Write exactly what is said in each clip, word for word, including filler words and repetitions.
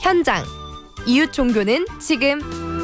현장 이웃 종교는 지금.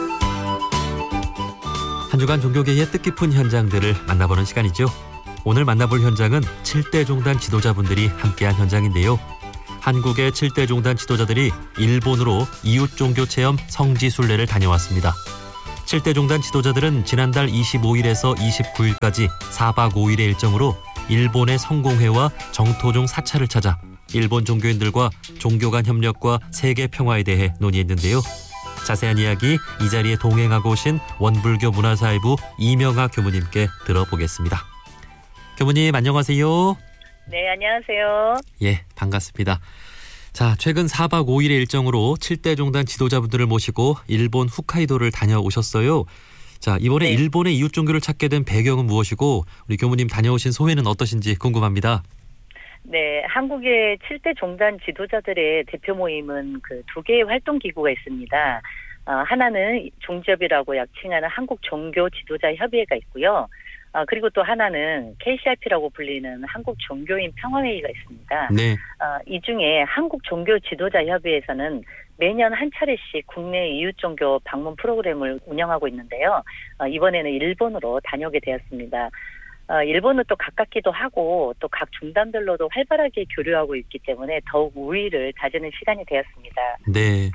한 주간 종교계의 뜻깊은 현장들을 만나보는 시간이죠. 오늘 만나볼 현장은 칠대 종단 지도자분들이 함께한 현장인데요. 한국의 칠대 종단 지도자들이 일본으로 이웃 종교 체험 성지순례를 다녀왔습니다. 칠대 종단 지도자들은 지난달 이십오일에서 이십구일까지 사박 오일의 일정으로 일본의 성공회와 정토종 사찰을 찾아 일본 종교인들과 종교 간 협력과 세계 평화에 대해 논의했는데요. 자세한 이야기 이 자리에 동행하고 오신 원불교 문화사회부 이명아 교무님께 들어보겠습니다. 교무님 안녕하세요. 네, 안녕하세요. 예, 반갑습니다. 자, 최근 사박 오일의 일정으로 칠대 종단 지도자분들을 모시고 일본 홋카이도를 다녀오셨어요. 자, 이번에 네. 일본의 이웃 종교를 찾게 된 배경은 무엇이고 우리 교무님 다녀오신 소회는 어떠신지 궁금합니다. 네, 한국의 칠대 종단 지도자들의 대표 모임은 그 두 개의 활동 기구가 있습니다. 어, 하나는 종지협이라고 약칭하는 한국 종교 지도자 협의회가 있고요. 어, 그리고 또 하나는 케이씨알피라고 불리는 한국 종교인 평화회의가 있습니다. 네. 어, 이 중에 한국 종교 지도자 협의회에서는 매년 한 차례씩 국내 이웃 종교 방문 프로그램을 운영하고 있는데요. 어, 이번에는 일본으로 다녀오게 되었습니다. 어, 일본은 또 가깝기도 하고 또 각 종단별로도 활발하게 교류하고 있기 때문에 더욱 우위를 다지는 시간이 되었습니다. 네,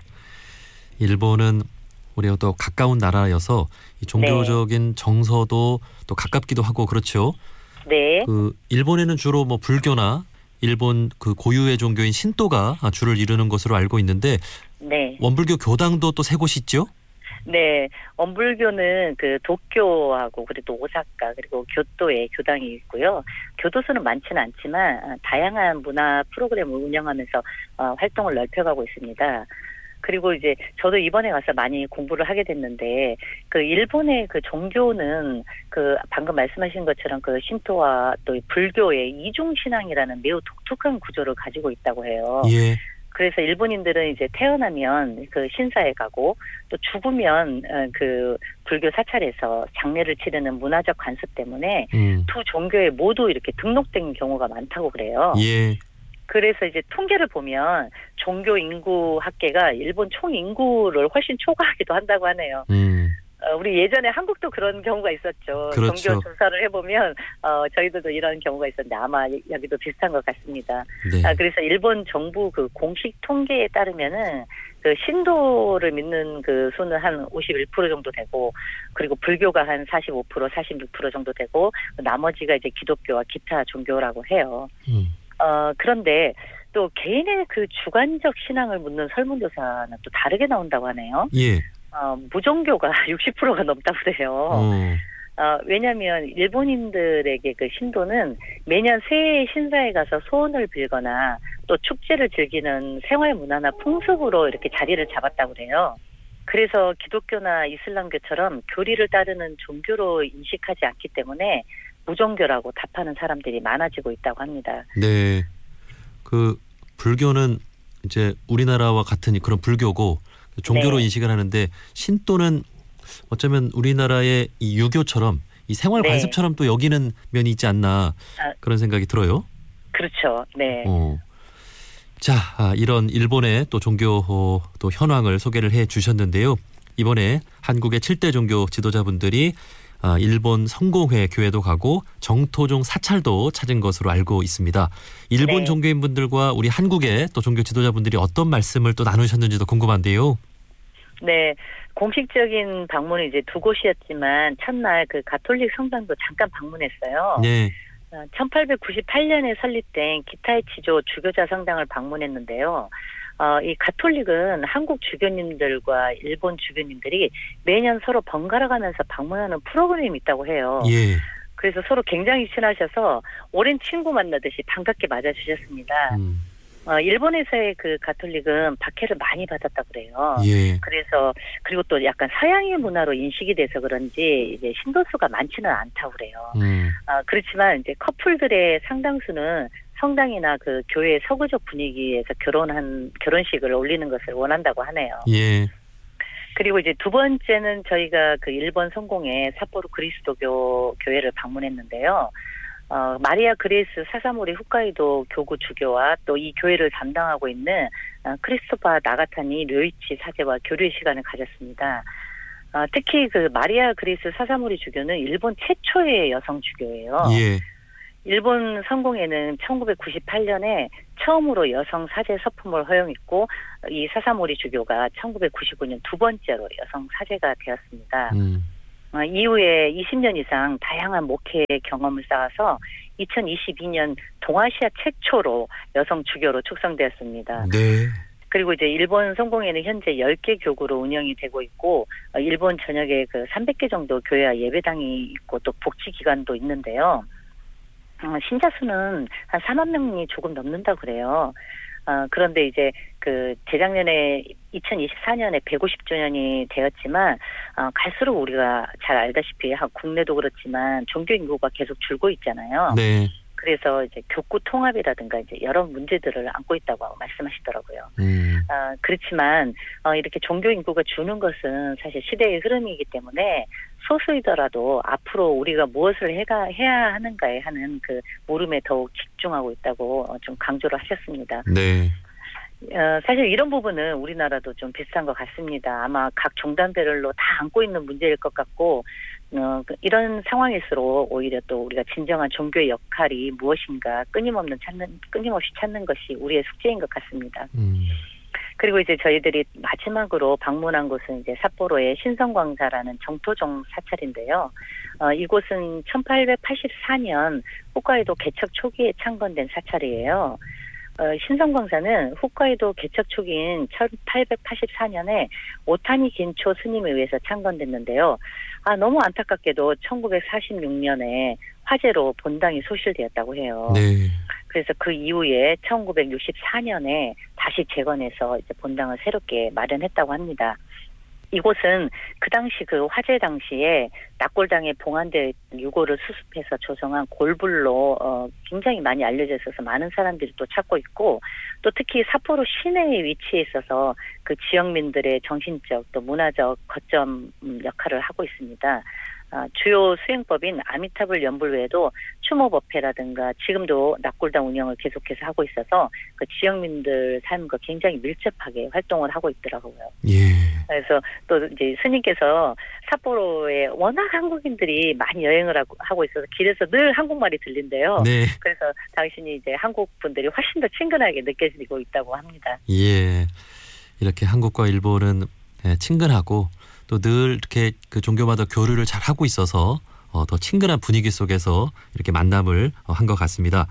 일본은 우리가 또 가까운 나라여서 이 종교적인 네. 정서도 또 가깝기도 하고 그렇죠. 네. 그 일본에는 주로 뭐 불교나 일본 그 고유의 종교인 신도가 주를 이루는 것으로 알고 있는데 네. 원불교 교당도 또 세 곳이 있죠? 네, 원불교는 그 도쿄하고 그리고 오사카 그리고 교토에 교당이 있고요. 교도소는 많지는 않지만 다양한 문화 프로그램을 운영하면서 어, 활동을 넓혀가고 있습니다. 그리고 이제 저도 이번에 가서 많이 공부를 하게 됐는데 그 일본의 그 종교는 그 방금 말씀하신 것처럼 그 신토와 또 불교의 이중 신앙이라는 매우 독특한 구조를 가지고 있다고 해요. 예. 그래서 일본인들은 이제 태어나면 그 신사에 가고 또 죽으면 그 불교 사찰에서 장례를 치르는 문화적 관습 때문에 음. 두 종교에 모두 이렇게 등록된 경우가 많다고 그래요. 예. 그래서 이제 통계를 보면 종교 인구 합계가 일본 총 인구를 훨씬 초과하기도 한다고 하네요. 음. 어, 우리 예전에 한국도 그런 경우가 있었죠. 그렇죠. 종교 조사를 해보면 어, 저희들도 이런 경우가 있었는데 아마 여기도 비슷한 것 같습니다. 네. 아, 그래서 일본 정부 그 공식 통계에 따르면은 그 신도를 믿는 그 수는 한 오십일 퍼센트 정도 되고 그리고 불교가 한 사십오 퍼센트, 사십육 퍼센트 정도 되고 나머지가 이제 기독교와 기타 종교라고 해요. 음. 어, 그런데 또 개인의 그 주관적 신앙을 묻는 설문조사는 또 다르게 나온다고 하네요. 예. 어, 무종교가 육십 퍼센트가 넘다고 그래요. 어. 어, 왜냐하면 일본인들에게 그 신도는 매년 새해 신사에 가서 소원을 빌거나 또 축제를 즐기는 생활 문화나 풍습으로 이렇게 자리를 잡았다고 그래요. 그래서 기독교나 이슬람교처럼 교리를 따르는 종교로 인식하지 않기 때문에 무종교라고 답하는 사람들이 많아지고 있다고 합니다. 네. 그 불교는 이제 우리나라와 같은 그런 불교고 종교로 네. 인식을 하는데 신도는 어쩌면 우리나라의 이 유교처럼 이 생활 네. 관습처럼 또 여기는 면이 있지 않나 아, 그런 생각이 들어요. 그렇죠. 네. 어. 자, 아, 이런 일본의 또 종교 어, 또 현황을 소개를 해 주셨는데요. 이번에 한국의 칠대 종교 지도자분들이 아, 일본 성공회 교회도 가고 정토종 사찰도 찾은 것으로 알고 있습니다. 일본 네. 종교인분들과 우리 한국의 또 종교 지도자분들이 어떤 말씀을 또 나누셨는지도 궁금한데요. 네, 공식적인 방문은 이제 두 곳이었지만 첫날 그 가톨릭 성당도 잠깐 방문했어요. 네. 어, 천팔백구십팔 년에 설립된 기타의 지조 주교자 성당을 방문했는데요. 어, 이 가톨릭은 한국 주교님들과 일본 주교님들이 매년 서로 번갈아 가면서 방문하는 프로그램이 있다고 해요. 예. 그래서 서로 굉장히 친하셔서 오랜 친구 만나듯이 반갑게 맞아주셨습니다. 음. 어, 일본에서의 그 가톨릭은 박해를 많이 받았다고 그래요. 예. 그래서 그리고 또 약간 서양의 문화로 인식이 돼서 그런지 이제 신도수가 많지는 않다고 그래요. 음. 어, 그렇지만 이제 커플들의 상당수는 성당이나 그 교회 서구적 분위기에서 결혼한 결혼식을 올리는 것을 원한다고 하네요. 예. 그리고 이제 두 번째는 저희가 그 일본 성공의 삿포로 그리스도교 교회를 방문했는데요. 어, 마리아 그레이스 사사모리 홋카이도 교구 주교와 또 이 교회를 담당하고 있는 어, 크리스토파 나가타니 료이치 사제와 교류의 시간을 가졌습니다. 어, 특히 그 마리아 그리스 사사모리 주교는 일본 최초의 여성 주교예요. 예. 일본 성공회는 천구백구십팔 년에 처음으로 여성 사제 서품을 허용했고 이 사사모리 주교가 천구백구십구 년 두 번째로 여성 사제가 되었습니다. 음. 어, 이후에 이십 년 이상 다양한 목회 경험을 쌓아서 이천이십이 년 동아시아 최초로 여성 주교로 축성되었습니다. 네. 그리고 이제 일본 성공회는 현재 열 개 교구로 운영이 되고 있고 어, 일본 전역에 그 삼백 개 정도 교회와 예배당이 있고 또 복지기관도 있는데요. 어, 신자 수는 한 사만 명이 조금 넘는다 그래요. 어, 그런데 이제 그 재작년에 이천이십사 년에 백오십 주년이 되었지만 어, 갈수록 우리가 잘 알다시피 국내도 그렇지만 종교 인구가 계속 줄고 있잖아요. 네. 그래서 이제 교구 통합이라든가 이제 여러 문제들을 안고 있다고 말씀하시더라고요. 음. 어, 그렇지만 어, 이렇게 종교 인구가 주는 것은 사실 시대의 흐름이기 때문에 소수이더라도 앞으로 우리가 무엇을 해가, 해야 하는가에 하는 그 물음에 더욱 집중하고 있다고 어, 좀 강조를 하셨습니다. 네. 어, 사실 이런 부분은 우리나라도 좀 비슷한 것 같습니다. 아마 각 종단별로 다 안고 있는 문제일 것 같고 어, 이런 상황일수록 오히려 또 우리가 진정한 종교의 역할이 무엇인가 끊임없는 찾는 끊임없이 찾는 것이 우리의 숙제인 것 같습니다. 음. 그리고 이제 저희들이 마지막으로 방문한 곳은 이제 삿포로의 신성광사라는 정토종 사찰인데요. 어, 이곳은 천팔백팔십사 년 홋카이도 개척 초기에 창건된 사찰이에요. 어, 신성광사는 홋카이도 개척 초기인 천팔백팔십사 년에 오타니 긴초 스님에 의해서 창건됐는데요. 아, 너무 안타깝게도 천구백사십육 년에 화재로 본당이 소실되었다고 해요. 네. 그래서 그 이후에 천구백육십사 년에 다시 재건해서 이제 본당을 새롭게 마련했다고 합니다. 이곳은 그 당시 그 화재 당시에 낙골당에 봉안돼 유골을 수습해서 조성한 골불로 어, 굉장히 많이 알려져 있어서 많은 사람들이 또 찾고 있고 또 특히 삿포로 시내에 위치해 있어서 그 지역민들의 정신적 또 문화적 거점 역할을 하고 있습니다. 어, 주요 수행법인 아미타불 연불 외에도 추모법회라든가 지금도 낙골당 운영을 계속해서 하고 있어서 그 지역민들 삶과 굉장히 밀접하게 활동을 하고 있더라고요. 예. 그래서 또 이제 스님께서 삿포로에 워낙 한국인들이 많이 여행을 하고, 하고 있어서 길에서 늘 한국말이 들린대요. 네. 그래서 당신이 이제 한국 분들이 훨씬 더 친근하게 느껴지고 있다고 합니다. 예. 이렇게 한국과 일본은 친근하고 또 늘 이렇게 그 종교마다 교류를 잘 하고 있어서 어, 더 친근한 분위기 속에서 이렇게 만남을 어, 한 것 같습니다.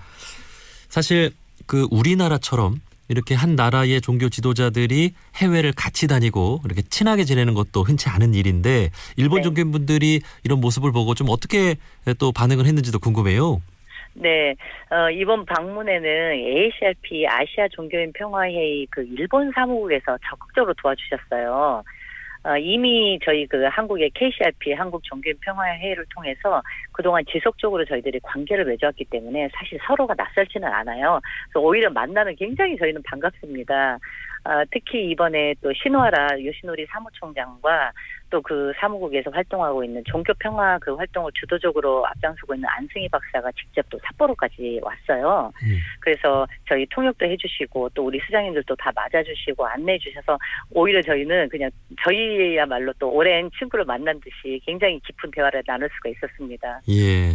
사실 그 우리나라처럼 이렇게 한 나라의 종교 지도자들이 해외를 같이 다니고 이렇게 친하게 지내는 것도 흔치 않은 일인데 일본 네. 종교인분들이 이런 모습을 보고 좀 어떻게 또 반응을 했는지도 궁금해요. 네, 어, 이번 방문에는 에이씨알피 아시아 종교인 평화회의 그 일본 사무국에서 적극적으로 도와주셨어요. 어, 이미 저희 그 한국의 케이씨알피 한국 종교인 평화회의를 통해서 그동안 지속적으로 저희들이 관계를 맺어왔기 때문에 사실 서로가 낯설지는 않아요. 그래서 오히려 만나면 굉장히 저희는 반갑습니다. 어, 특히 이번에 또 신와라 요시노리 사무총장과 또 그 사무국에서 활동하고 있는 종교평화 그 활동을 주도적으로 앞장서고 있는 안승희 박사가 직접 또 삿포로까지 왔어요. 음. 그래서 저희 통역도 해주시고 또 우리 수장님들도 다 맞아주시고 안내해 주셔서 오히려 저희는 그냥 저희야말로 또 오랜 친구를 만난 듯이 굉장히 깊은 대화를 나눌 수가 있었습니다. 예.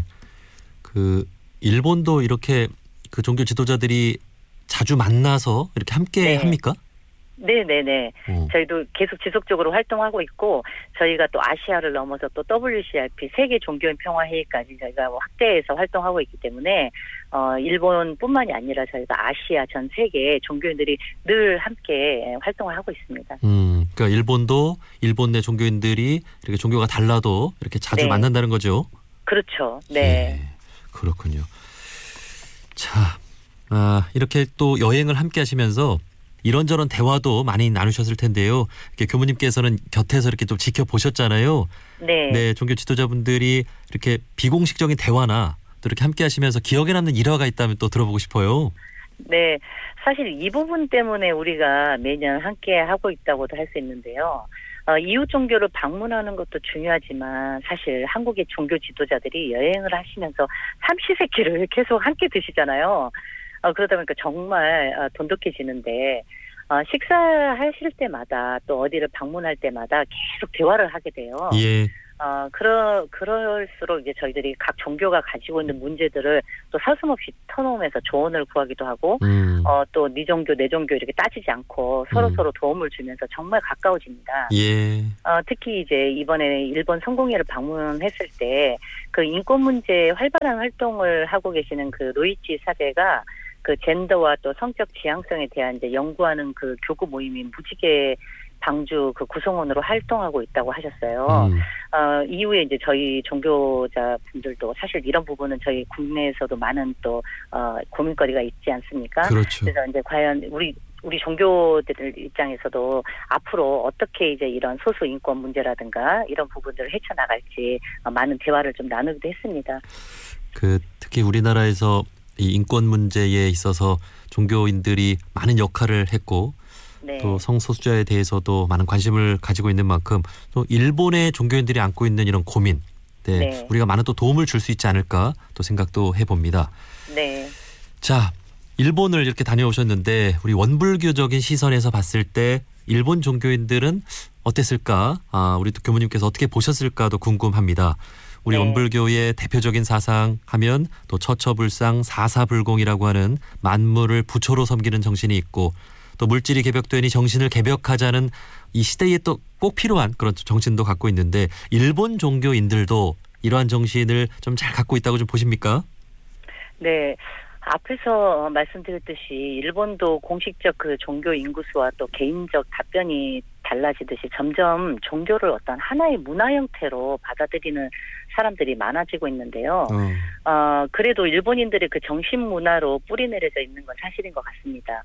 그 일본도 이렇게 그 종교 지도자들이 자주 만나서 이렇게 함께 네. 합니까? 네네네. 어. 저희도 계속 지속적으로 활동하고 있고 저희가 또 아시아를 넘어서 또 더블유씨알피 세계 종교인 평화회의까지 저희가 뭐 확대해서 활동하고 있기 때문에 어, 일본뿐만이 아니라 저희가 아시아 전 세계 종교인들이 늘 함께 활동을 하고 있습니다. 음, 그러니까 일본도 일본 내 종교인들이 이렇게 종교가 달라도 이렇게 자주 네. 만난다는 거죠. 그렇죠. 네. 예, 그렇군요. 자, 아, 이렇게 또 여행을 함께 하시면서 이런저런 대화도 많이 나누셨을 텐데요. 이렇게 교무님께서는 곁에서 이렇게 좀 지켜보셨잖아요. 네. 네, 종교 지도자분들이 이렇게 비공식적인 대화나 또 이렇게 함께 하시면서 기억에 남는 일화가 있다면 또 들어보고 싶어요. 네. 사실 이 부분 때문에 우리가 매년 함께 하고 있다고도 할 수 있는데요. 어, 이웃 종교를 방문하는 것도 중요하지만 사실 한국의 종교 지도자들이 여행을 하시면서 삼시세끼를 계속 함께 드시잖아요. 어, 그러다 보니까 정말 어, 돈독해지는데 어, 식사하실 때마다 또 어디를 방문할 때마다 계속 대화를 하게 돼요. 예. 어, 그러, 그럴수록 이제 저희들이 각 종교가 가지고 있는 문제들을 또 서슴없이 터놓으면서 조언을 구하기도 하고, 음. 어, 또 네 종교, 내 종교 이렇게 따지지 않고 서로 음. 서로 도움을 주면서 정말 가까워집니다. 예. 어, 특히 이제 이번에 일본 성공회를 방문했을 때 그 인권 문제 활발한 활동을 하고 계시는 그 로이치 사제가 그 젠더와 또 성적 지향성에 대한 이제 연구하는 그 교구 모임인 무지개 방주 그 구성원으로 활동하고 있다고 하셨어요. 음. 어, 이후에 이제 저희 종교자 분들도 사실 이런 부분은 저희 국내에서도 많은 또, 어, 고민거리가 있지 않습니까? 그렇죠. 그래서 이제 과연 우리, 우리 종교들 입장에서도 앞으로 어떻게 이제 이런 소수 인권 문제라든가 이런 부분들을 헤쳐나갈지 어, 많은 대화를 좀 나누기도 했습니다. 그 특히 우리나라에서 이 인권 문제에 있어서 종교인들이 많은 역할을 했고 네. 또 성소수자에 대해서도 많은 관심을 가지고 있는 만큼 또 일본의 종교인들이 안고 있는 이런 고민, 네, 네. 우리가 많은 또 도움을 줄 수 있지 않을까 또 생각도 해봅니다. 네. 자, 일본을 이렇게 다녀오셨는데 우리 원불교적인 시선에서 봤을 때 일본 종교인들은 어땠을까? 아, 우리 또 교무님께서 어떻게 보셨을까도 궁금합니다. 우리 네. 원불교의 대표적인 사상 하면 또 처처불상 사사불공이라고 하는 만물을 부처로 섬기는 정신이 있고 또 물질이 개벽되니 정신을 개벽하자는 이 시대에 또 꼭 필요한 그런 정신도 갖고 있는데 일본 종교인들도 이러한 정신을 좀 잘 갖고 있다고 좀 보십니까? 네. 앞에서 말씀드렸듯이 일본도 공식적 그 종교 인구수와 또 개인적 답변이 달라지듯이 점점 종교를 어떤 하나의 문화 형태로 받아들이는 사람들이 많아지고 있는데요. 어. 어, 그래도 일본인들의 그 정신 문화로 뿌리 내려져 있는 건 사실인 것 같습니다.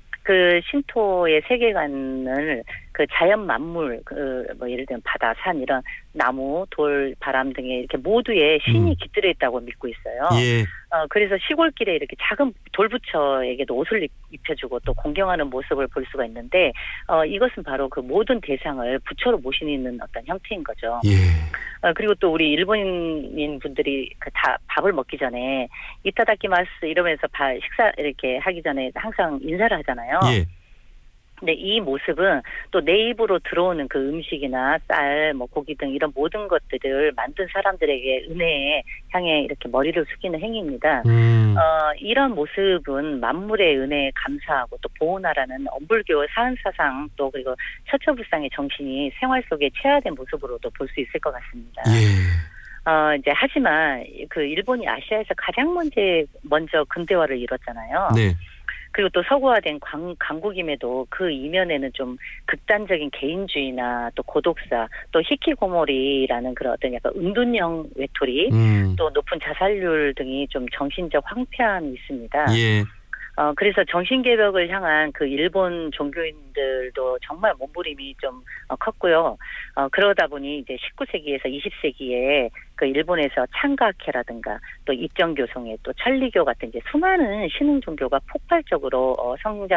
그 신토의 세계관을 그 자연 만물, 그 뭐 예를 들면 바다, 산 이런 나무, 돌, 바람 등의 이렇게 모두에 신이 음. 깃들어 있다고 믿고 있어요. 예. 어, 그래서 시골길에 이렇게 작은 돌부처에게도 옷을 입, 입혀주고 또 공경하는 모습을 볼 수가 있는데, 어, 이것은 바로 그 모든 대상을 부처로 모시는 어떤 형태인 거죠. 예. 어, 그리고 또 우리 일본인 분들이 그 다 밥을 먹기 전에 이타다키마스 이러면서 바, 식사 이렇게 하기 전에 항상 인사를 하잖아요. 예. 근데 이 모습은 또 내 입으로 들어오는 그 음식이나 쌀, 뭐 고기 등 이런 모든 것들을 만든 사람들에게 은혜에 향해 이렇게 머리를 숙이는 행위입니다. 음. 어, 이런 모습은 만물의 은혜에 감사하고 또 보호하라는 엄불교 사은사상 또 그리고 처처불상의 정신이 생활 속에 체화된 모습으로도 볼 수 있을 것 같습니다. 예. 어, 이제 하지만 그 일본이 아시아에서 가장 먼저 먼저 근대화를 이뤘잖아요. 네. 그리고 또 서구화된 강, 강국임에도 그 이면에는 좀 극단적인 개인주의나 또 고독사, 또 히키고모리라는 그런 어떤 약간 은둔형 외톨이, 음. 또 높은 자살률 등이 좀 정신적 황폐함이 있습니다. 예. 어, 그래서 정신개벽을 향한 그 일본 종교인들도 정말 몸부림이 좀 어, 컸고요. 어, 그러다 보니 이제 십구 세기에서 이십 세기에 그 일본에서 창가케라든가 또 입정교성회 또 천리교 같은 이제 수많은 신흥 종교가 폭발적으로 어,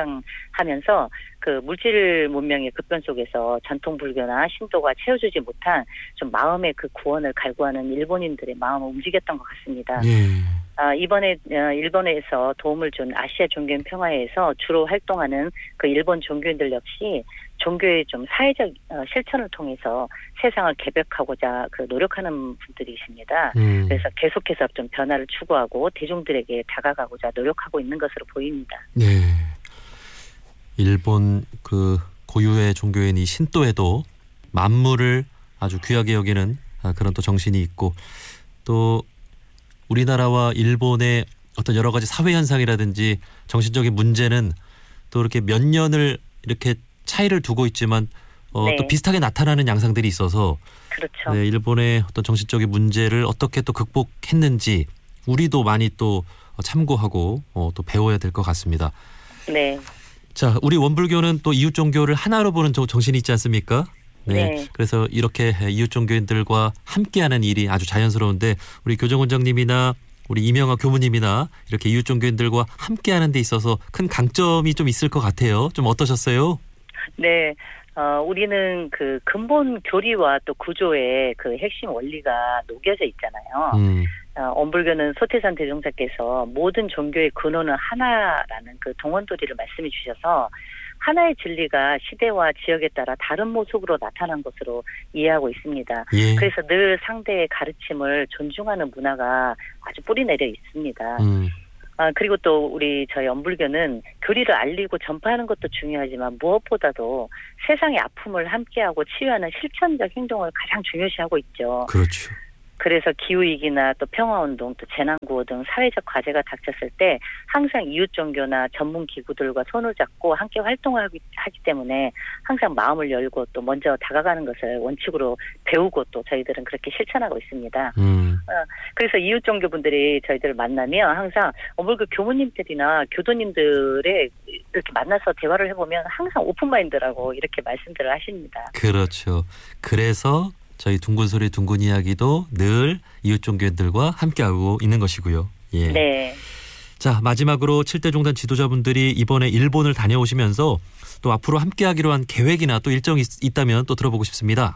성장하면서 그 물질 문명의 급변 속에서 전통 불교나 신도가 채워주지 못한 좀 마음의 그 구원을 갈구하는 일본인들의 마음을 움직였던 것 같습니다. 예. 아, 이번에 어, 일본에서 도움을 준 아시아 종교인 평화회에서 주로 활동하는 그 일본 종교인들 역시 종교의 좀 사회적 어, 실천을 통해서 세상을 개벽하고자 그 노력하는 분들이십니다. 음. 그래서 계속해서 좀 변화를 추구하고 대중들에게 다가가고자 노력하고 있는 것으로 보입니다. 네. 일본 그 고유의 종교인 이 신도에도 만물을 아주 귀하게 여기는 그런 또 정신이 있고 또 우리나라와 일본의 어떤 여러 가지 사회 현상이라든지 정신적인 문제는 또 이렇게 몇 년을 이렇게 차이를 두고 있지만 어, 네. 또 비슷하게 나타나는 양상들이 있어서 그렇죠. 네, 일본의 어떤 정신적인 문제를 어떻게 또 극복했는지 우리도 많이 또 참고하고 어, 또 배워야 될 것 같습니다. 네. 자, 우리 원불교는 또 이웃 종교를 하나로 보는 정신이 있지 않습니까? 네. 네. 그래서 이렇게 이웃 종교인들과 함께하는 일이 아주 자연스러운데 우리 교정원장님이나 우리 이명아 교무님이나 이렇게 이웃 종교인들과 함께하는 데 있어서 큰 강점이 좀 있을 것 같아요. 좀 어떠셨어요? 네. 어, 우리는 그 근본 교리와 또 구조의 그 핵심 원리가 녹여져 있잖아요. 음. 어, 엄불교는 소태산 대종사께서 모든 종교의 근원은 하나라는 그 동원도리를 말씀해 주셔서 하나의 진리가 시대와 지역에 따라 다른 모습으로 나타난 것으로 이해하고 있습니다. 예. 그래서 늘 상대의 가르침을 존중하는 문화가 아주 뿌리내려 있습니다. 음. 아, 그리고 또 우리 저희 엄불교는 교리를 알리고 전파하는 것도 중요하지만 무엇보다도 세상의 아픔을 함께하고 치유하는 실천적 행동을 가장 중요시하고 있죠. 그렇죠. 그래서 기후위기나 또 평화운동, 또 재난구호 등 사회적 과제가 닥쳤을 때 항상 이웃종교나 전문기구들과 손을 잡고 함께 활동을 하기, 하기 때문에 항상 마음을 열고 또 먼저 다가가는 것을 원칙으로 배우고 또 저희들은 그렇게 실천하고 있습니다. 음. 어, 그래서 이웃종교분들이 저희들을 만나면 항상 엄불교 교무님들이나 교도님들의 이렇게 만나서 대화를 해보면 항상 오픈마인드라고 이렇게 말씀들을 하십니다. 그렇죠. 그래서 저희 둥근 소리 둥근 이야기도 늘 이웃 종교인들과 함께하고 있는 것이고요. 예. 네. 자, 마지막으로 칠 대 종단 지도자분들이 이번에 일본을 다녀오시면서 또 앞으로 함께하기로 한 계획이나 또 일정이 있, 있다면 또 들어보고 싶습니다.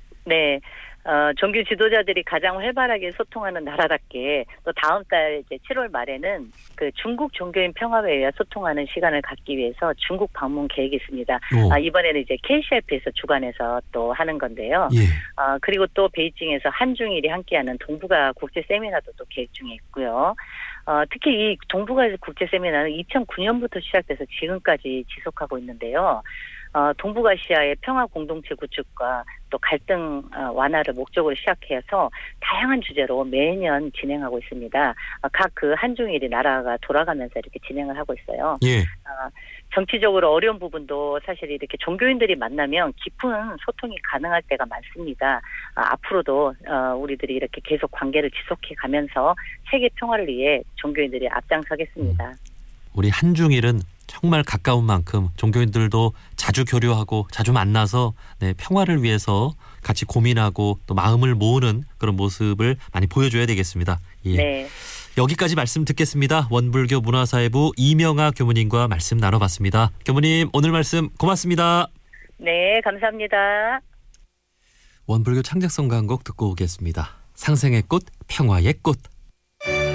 네. 어, 종교 지도자들이 가장 활발하게 소통하는 나라답게 또 다음 달 이제 칠월 말에는 그 중국 종교인 평화회의와 소통하는 시간을 갖기 위해서 중국 방문 계획이 있습니다. 아, 이번에는 이제 케이씨알피에서 주관해서 또 하는 건데요. 예. 어, 그리고 또 베이징에서 한중일이 함께하는 동북아 국제 세미나도 또 계획 중에 있고요. 어, 특히 이 동북아 국제 세미나는 이천구 년부터 시작돼서 지금까지 지속하고 있는데요. 어, 동북아시아의 평화 공동체 구축과 또 갈등 완화를 목적으로 시작해서 다양한 주제로 매년 진행하고 있습니다. 어, 각 그 한중일이 나라가 돌아가면서 이렇게 진행을 하고 있어요. 예. 어, 정치적으로 어려운 부분도 사실 이렇게 종교인들이 만나면 깊은 소통이 가능할 때가 많습니다. 어, 앞으로도 어, 우리들이 이렇게 계속 관계를 지속해 가면서 세계 평화를 위해 종교인들이 앞장서겠습니다. 음. 우리 한중일은 정말 가까운 만큼 종교인들도 자주 교류하고 자주 만나서 네, 평화를 위해서 같이 고민하고 또 마음을 모으는 그런 모습을 많이 보여줘야 되겠습니다. 예. 네. 여기까지 말씀 듣겠습니다. 원불교 문화사회부 이명아 교무님과 말씀 나눠봤습니다. 교무님 오늘 말씀 고맙습니다. 네, 감사합니다. 원불교 창작성가 한 곡 듣고 오겠습니다. 상생의 꽃, 평화의 꽃.